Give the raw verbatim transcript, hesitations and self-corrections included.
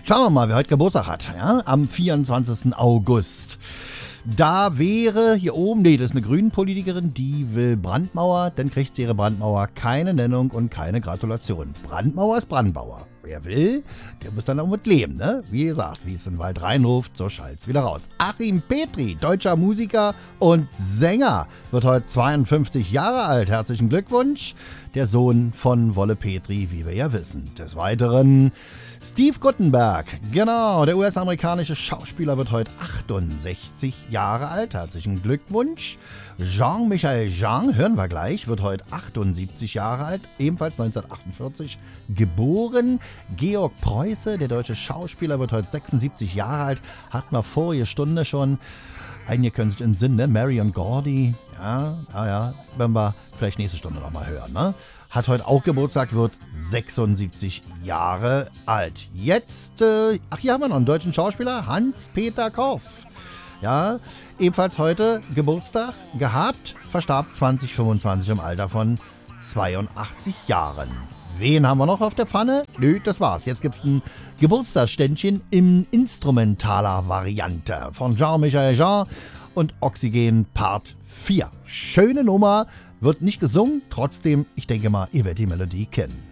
Schauen wir mal, wer heute Geburtstag hat. Ja? Am vierundzwanzigsten August. Da wäre hier oben, nee, das ist eine Grünen-Politikerin, die will Brandmauer, dann kriegt sie ihre Brandmauer keine Nennung und keine Gratulation. Brandmauer ist Brandmauer. Wer will, der muss dann auch mit leben, ne? Wie gesagt, wie es in den Wald reinruft, so schallt's wieder raus. Achim Petri, deutscher Musiker und Sänger, wird heute zweiundfünfzig Jahre alt. Herzlichen Glückwunsch. Der Sohn von Wolle Petri, wie wir ja wissen. Des Weiteren Steve Guttenberg, genau, der U S-amerikanische Schauspieler wird heute achtundsechzig Jahre alt. Herzlichen Glückwunsch. Jean-Michel Jarre, hören wir gleich, wird heute achtundsiebzig Jahre alt, ebenfalls neunzehnhundertachtundvierzig geboren. Georg Preuße, der deutsche Schauspieler, wird heute sechsundsiebzig Jahre alt, hat man vorige Stunde schon. Einige können sich entsinnen, ne? Marion Gordy, ja, naja, werden wir vielleicht nächste Stunde nochmal hören, ne? Hat heute auch Geburtstag, wird sechsundsiebzig Jahre alt. Jetzt, äh, ach, hier haben wir noch einen deutschen Schauspieler, Hans-Peter Korff. Ja, ebenfalls heute Geburtstag gehabt, verstarb zwanzig fünfundzwanzig im Alter von zweiundachtzig Jahren. Wen haben wir noch auf der Pfanne? Nö, das war's. Jetzt gibt's ein Geburtstagsständchen in instrumentaler Variante von Jean-Michel Jarre und Oxygen Part vier. Schöne Nummer, wird nicht gesungen, trotzdem, ich denke mal, ihr werdet die Melodie kennen.